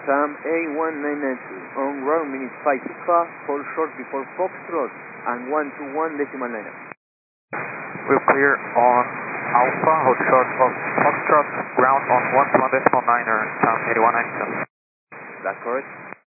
Sam A1992, on ground minutes 5 Alpha, 4 short before Foxtrot, and 121 decimal liner. We're clear on Alpha, hold short of Foxtrot, ground on 121 decimal liner.